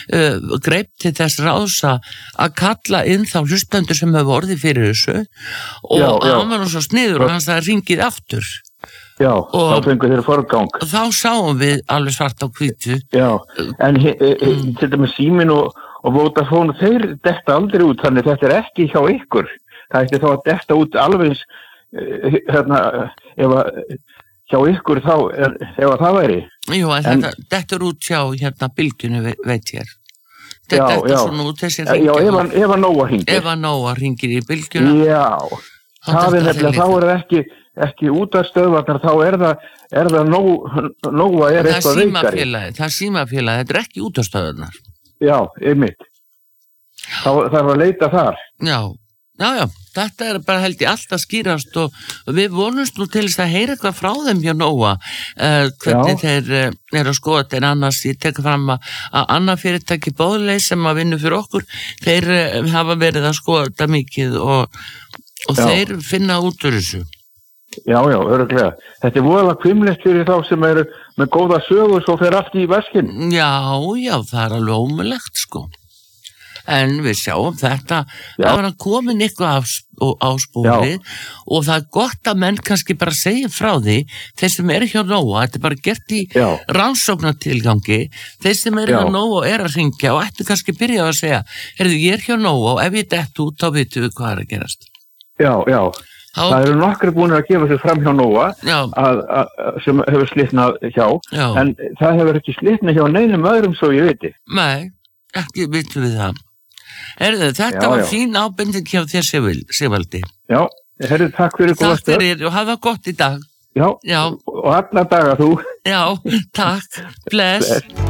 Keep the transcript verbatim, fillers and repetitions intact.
uh, greip til þess ráðsa að kalla inn þá hlustendur sem hefur orðið fyrir þessu og Já, já. hann var nú svo sniður og hann sagði ringið aftur. Já, Og- þá fengur þeir forgang. Þá sáum við alveg svart á hvítu. Já, en he, he, he, til dæmis Síminn og, og Vodafone, þeir detta aldrei út, þannig þetta er ekki hjá ykkur. Það ætti þá að detta út alveg eins, eh, hérna, ef að hjá ykkur þá, er, ef að það væri. Jú, en, En- þetta, þetta er út hjá hérna bylgjunni, ve- veit ég. Já, Þetta er já. svona út þessi Já, hringja. ef að, ef að Nóa hringir. Ef að Nóa hringir í bylgjuna. Já, Þá það er detta þeir nefnilega, líka. þá er það ekki, ekki út af stöðvarnar, þá er það, er það Nó, Nóa er Það er eitthvað veikari. símafélagi, það er símafélagi, þetta er ekki útastöðunar. Já, einmitt. Þá þarf að leita þar. Já, já, já, þetta er bara held ég allt að skýrast og við vonumst nú til þess að heyra eitthvað frá þeim hjá Nóa, uh, hvernig Já. þeir uh, eru að skoða þetta, en annars ég tek fram að, að annað fyrirtæki Boðleið sem að vinna fyrir okkur, þeir uh, hafa verið að skoða þetta mikið og, og Já. þeir finna út úr þessu. Já, já, öruglega. Þetta er voðalega hvimleitt fyrir þá sem eru með góða sögu svo fer allt í veskinn. Já, já, það er alveg ómulegt sko. En við sjáum þetta, Já. það var að komin eitthvað á, á spórið og það er gott að menn kannski bara segja frá því, þeir sem eru hjá Nóa, þetta er bara gert í Já. rannsóknartilgangi, þeir sem eru Já. hjá Nóa og eru að ringja og ættu kannski byrja að segja, heyrðu, ég er hjá Nóa og ef ég dett út, þá vitum við hvað er að gerast. Já, já. Þá, Það eru nokkri búin að gefa sér fram hjá Nóa já, að, að, sem hefur slitnað hjá, já, en það hefur ekki slitnað hjá neinum öðrum svo ég viti. nei, ekki vitum við það. Heyrðu, þetta Já, var já. fín ábending hjá þér, Sigval- Sigvaldi. Já, herrið, takk fyrir góða Takk fyrir og hafa gott í dag. Já, Já, og alla daga þú. já, takk, bless. Bless.